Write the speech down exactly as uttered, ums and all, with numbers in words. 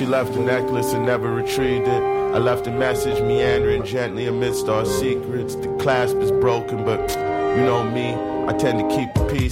She left a necklace and never retrieved it. I left a message meandering gently amidst our secrets. The clasp is broken, but you know me, I tend to keep the peace.